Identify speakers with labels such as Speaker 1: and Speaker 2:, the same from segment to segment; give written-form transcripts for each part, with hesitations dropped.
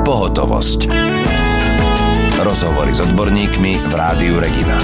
Speaker 1: Pohotovosť. Rozhovory s odborníkmi v Rádiu Regina.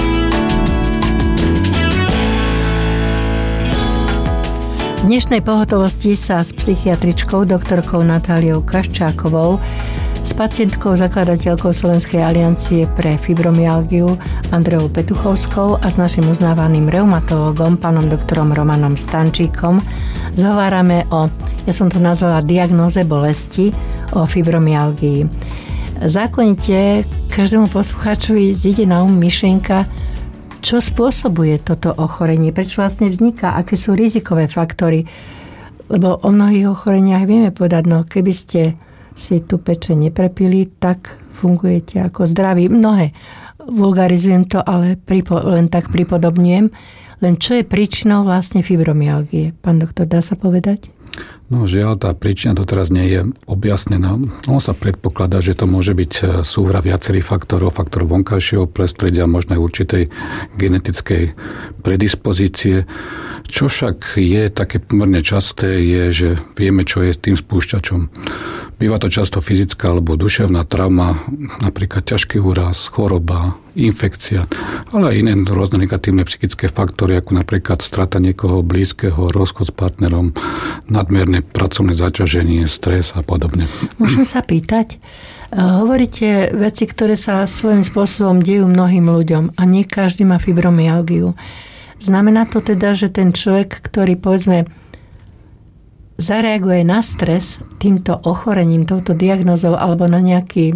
Speaker 2: V dnešnej pohotovosti sa s psychiatričkou doktorkou Natáliou Kaščákovou, s pacientkou zakladateľkou Slovenskej aliancie pre fibromyalgiu Andreou Petuchovskou a s našim uznávaným reumatológom pánom doktorom Romanom Stančíkom zhovárame o, ja som to nazvala diagnóze bolesti, o fibromyalgii. Zákonite každému poslucháčovi zíde na myšlienka, čo spôsobuje toto ochorenie, prečo vlastne vzniká, aké sú rizikové faktory. Lebo o mnohých ochoreniach vieme povedať, no keby ste si tu peče neprepili, tak fungujete ako zdraví. Mnohé. Vulgarizujem to, ale len tak pripodobňujem. Len čo je príčinou vlastne fibromyalgie? Pán doktor, dá sa povedať?
Speaker 3: No žiaľ, tá príčina doteraz nie je objasnená. On sa predpokladá, že to môže byť súhra viacerých faktorov vonkajšieho prostredia, možno aj určitej genetickej predispozície. Čo však je také pomerne časté, je, že vieme, čo je s tým spúšťačom. Býva to často fyzická alebo duševná trauma, napríklad ťažký úraz, choroba, infekcia, ale aj iné rôzne negatívne psychické faktory, ako napríklad strata niekoho blízkeho, rozchod s partnerom, nadmerné pracovné zaťaženie, stres a podobne.
Speaker 2: Môžem sa pýtať? Hovoríte veci, ktoré sa svojím spôsobom dejú mnohým ľuďom a nie každý má fibromyalgiu. Znamená to teda, že ten človek, ktorý povedzme zareaguje na stres týmto ochorením, touto diagnózou alebo na nejaký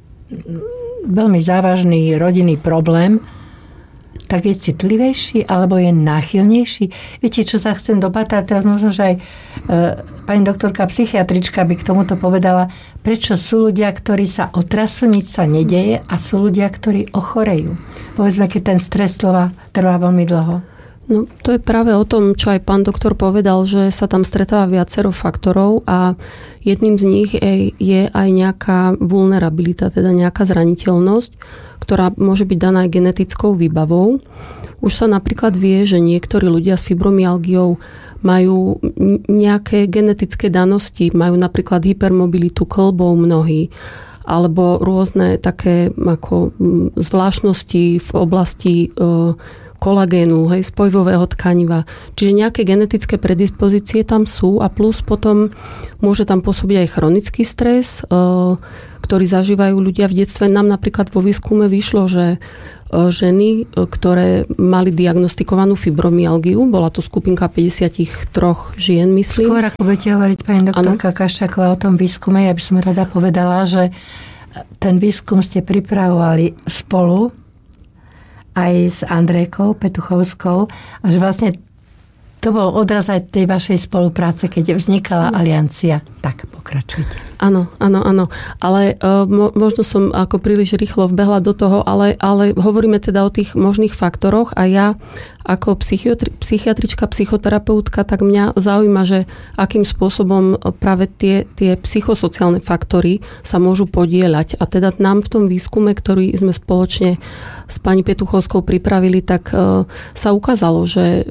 Speaker 2: veľmi závažný rodinný problém, tak je citlivejší alebo je náchylnejší. Viete, čo sa chcem dopatrať? Teraz možno, že aj pani doktorka psychiatrička by k tomuto povedala, prečo sú ľudia, ktorí sa otrasú, nič sa nedeje a sú ľudia, ktorí ochorejú. Povedzme, keď ten stres trvá veľmi dlho.
Speaker 4: No, to je práve o tom, čo aj pán doktor povedal, že sa tam stretáva viacero faktorov a jedným z nich je aj nejaká vulnerabilita, teda nejaká zraniteľnosť, ktorá môže byť daná aj genetickou výbavou. Už sa napríklad vie, že niektorí ľudia s fibromyalgiou majú nejaké genetické danosti, majú napríklad hypermobilitu kĺbov mnohí, alebo rôzne také ako zvláštnosti v oblasti kolagénu, spojivového tkaniva. Čiže nejaké genetické predispozície tam sú a plus potom môže tam pôsobiť aj chronický stres, ktorý zažívajú ľudia v detstve. Nám napríklad vo výskume vyšlo, že ženy, ktoré mali diagnostikovanú fibromyalgiu, bola to skupinka 53 žien, myslím. Skôr ako budete hovoriť, pani doktorka Kaščáková, o tom výskume, ja by som rada povedala, že ten výskum ste pripravovali spolu aj s Andrejkou Petuchovskou a že vlastne to bol odraz aj tej vašej spolupráce, keď vznikala aliancia. Tak, pokračujte. Áno. Ale možno som ako príliš rýchlo vbehla do toho, ale hovoríme teda o tých možných faktoroch a ja ako psychiatrička, psychoterapeutka, tak mňa zaujíma, že akým spôsobom práve tie psychosociálne faktory sa môžu podieľať. A teda nám v tom výskume, ktorý sme spoločne s pani Petuchovskou pripravili, tak sa ukázalo, že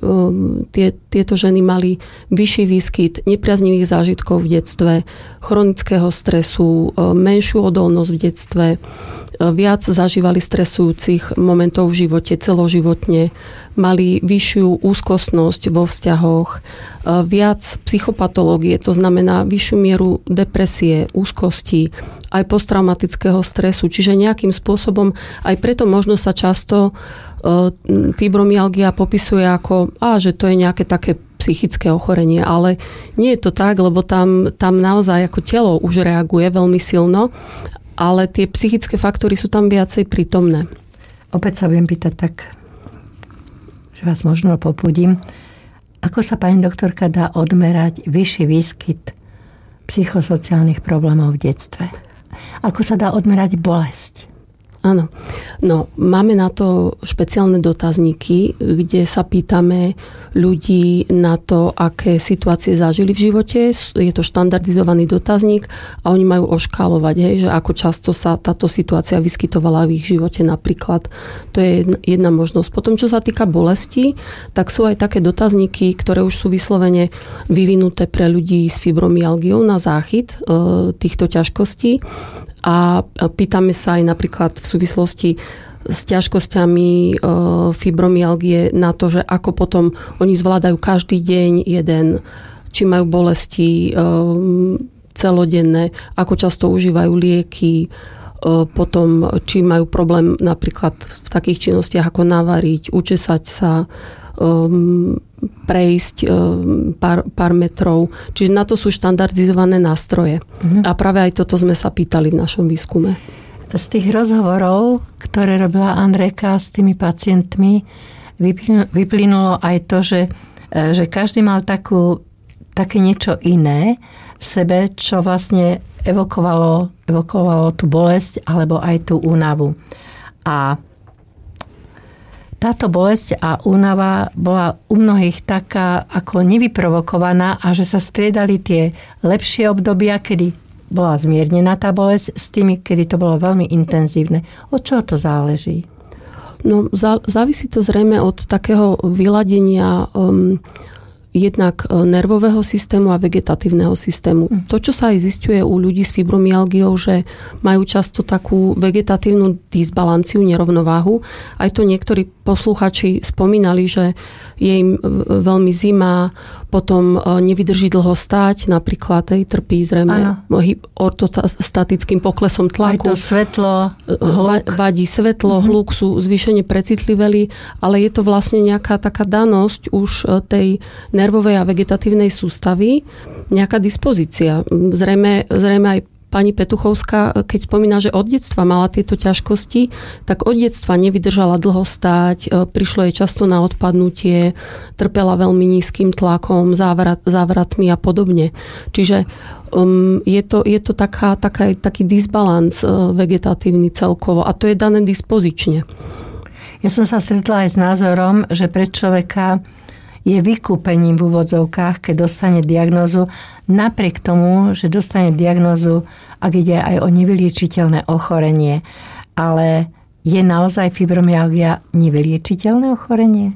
Speaker 4: tieto ženy mali vyšší výskyt nepriaznivých zážitkov v detstve, chronického stresu, menšiu odolnosť v detstve, viac zažívali stresujúcich momentov v živote celoživotne, mali vyššiu úzkostnosť vo vzťahoch, viac psychopatológie, to znamená vyššiu mieru depresie, úzkosti, aj posttraumatického stresu. Čiže nejakým spôsobom, aj preto možno sa často fibromyalgia popisuje ako, že to je nejaké také psychické ochorenie, ale nie je to tak, lebo tam naozaj ako telo už reaguje veľmi silno, ale tie psychické faktory sú tam viacej prítomné.
Speaker 2: Opäť sa budem pýtať tak, že vás možno popudím. Ako sa, pani doktorka, dá odmerať vyšší výskyt psychosociálnych problémov v detstve? Ako sa dá odmerať bolesť?
Speaker 4: Áno. No, máme na to špeciálne dotazníky, kde sa pýtame ľudí na to, aké situácie zažili v živote. Je to štandardizovaný dotazník a oni majú oškálovať, že ako často sa táto situácia vyskytovala v ich živote napríklad. To je jedna možnosť. Potom, čo sa týka bolesti, tak sú aj také dotazníky, ktoré už sú vyslovene vyvinuté pre ľudí s fibromyalgiou na záchyt týchto ťažkostí. A pýtame sa aj napríklad v súvislosti s ťažkosťami fibromyalgie na to, že ako potom oni zvládajú každý deň jeden, či majú bolesti celodenné, ako často užívajú lieky, potom či majú problém napríklad v takých činnostiach ako navariť, učesať sa, prejsť pár metrov. Čiže na to sú štandardizované nástroje. A práve aj toto sme sa pýtali v našom výskume.
Speaker 2: Z tých rozhovorov, ktoré robila Andrejka s tými pacientmi, vyplynulo aj to, že každý mal také niečo iné v sebe, čo vlastne evokovalo tú bolesť alebo aj tú únavu. A táto bolesť a únava bola u mnohých taká ako nevyprovokovaná a že sa striedali tie lepšie obdobia, kedy bola zmiernená tá bolesť s tými, kedy to bolo veľmi intenzívne. Od čoho to záleží?
Speaker 4: No, závisí to zrejme od takého vyladenia jednak nervového systému a vegetatívneho systému. To, čo sa aj zisťuje u ľudí s fibromyalgiou, že majú často takú vegetatívnu disbalanciu, nerovnováhu. Aj to niektorí posluchači spomínali, že je im veľmi zima, potom nevydrží dlho stáť, napríklad trpí zrejme ortostatickým poklesom tlaku.
Speaker 2: Aj to svetlo, hluk.
Speaker 4: Vadí svetlo, hluk, sú zvýšene precitliveli, ale je to vlastne nejaká taká danosť už tej nervovej a vegetatívnej sústavy, nejaká dispozícia. Zrejme aj pani Petuchovská, keď spomína, že od detstva mala tieto ťažkosti, tak od detstva nevydržala dlho stáť, prišlo jej často na odpadnutie, trpela veľmi nízkym tlakom, závratmi a podobne. Čiže je to taký disbalans vegetatívny celkovo a to je dané dispozične.
Speaker 2: Ja som sa stretla aj s názorom, že pre človeka je vykúpením v úvodzovkách, keď dostane diagnózu, napriek tomu, že dostane diagnózu, ak ide aj o nevyliečiteľné ochorenie. Ale je naozaj fibromyalgia nevyliečiteľné ochorenie?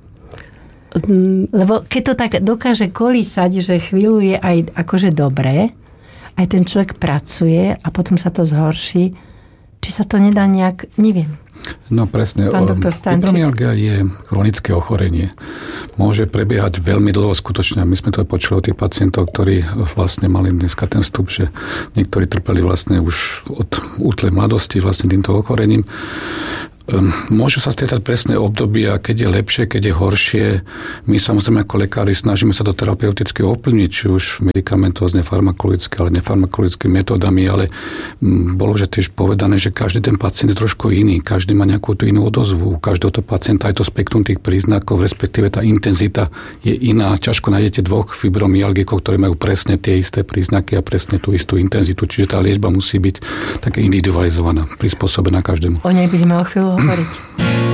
Speaker 2: Lebo keď to tak dokáže kolísať, že chvíľu je aj akože dobré, aj ten človek pracuje a potom sa to zhorší, či sa to nedá nejak, neviem.
Speaker 3: No presne. Fibromyalgia je chronické ochorenie. Môže prebiehať veľmi dlho skutočne. My sme to počuli od tých pacientov, ktorí vlastne mali dneska ten vstup, že niektorí trpeli vlastne už od útlej mladosti vlastne týmto ochorením. Môžu sa striedať presné obdobia, keď je lepšie, keď je horšie. My samozrejme ako lekári snažíme sa to terapeuticky ovplyvniť, či už medikamentózne, farmakologické, ale nefarmakologickými metódami, ale bolo že tiež povedané, že každý ten pacient je trošku iný, každý má nejakú tú inú odozvu, každého to pacienta aj to spektrum tých príznakov, respektíve tá intenzita je iná. Ťažko nájdete dvoch fibromyalgikov, ktorí majú presne tie isté príznaky a presne tú istú intenzitu, čiže tá liečba musí byť také individualizovaná, prispôsobená každému.
Speaker 2: O nej budeme o chvíľu hovoriť.